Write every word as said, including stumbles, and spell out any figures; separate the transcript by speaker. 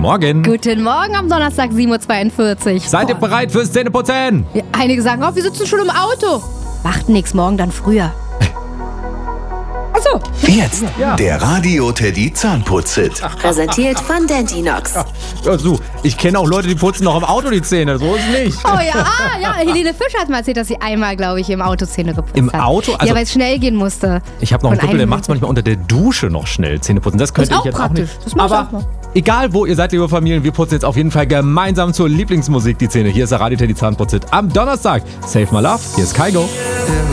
Speaker 1: Morgen.
Speaker 2: Guten Morgen am Donnerstag, sieben Uhr zweiundvierzig.
Speaker 1: Seid ihr bereit fürs Zähneputzen?
Speaker 2: Ja, einige sagen, oh, wir sitzen schon im Auto. Macht nix, morgen dann früher. Achso.
Speaker 3: Jetzt ja. Der Radio-Teddy Zahnputz-Hit.
Speaker 4: Präsentiert von Dentinox.
Speaker 1: Ja, so. Ich kenne auch Leute, die putzen noch im Auto die Zähne. So ist nicht.
Speaker 2: Oh ja, ja. Helene Fischer hat mal erzählt, dass sie einmal, glaube ich, im Auto Zähne geputzt
Speaker 1: Im
Speaker 2: hat.
Speaker 1: Auto? Also,
Speaker 2: ja, weil es schnell gehen musste.
Speaker 1: Ich habe noch einen
Speaker 2: Von
Speaker 1: Kumpel, der
Speaker 2: einem-
Speaker 1: macht es manchmal unter der Dusche noch schnell Zähne putzen. Das könnte
Speaker 2: Das
Speaker 1: ich
Speaker 2: ist
Speaker 1: jetzt
Speaker 2: auch
Speaker 1: auch nicht.
Speaker 2: praktisch. Das mach ich
Speaker 1: Aber
Speaker 2: auch mal.
Speaker 1: egal, wo ihr seid, liebe Familien, wir putzen jetzt auf jeden Fall gemeinsam zur Lieblingsmusik die Zähne. Hier ist der Radio-Teddy Zahnputz-Hit am Donnerstag. Save my love. Hier ist Kaigo.